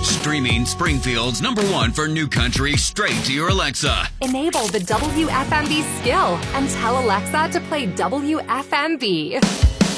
Streaming Springfield's #1 for new country straight to your Alexa. Enable the WFMB skill and tell Alexa to play WFMB.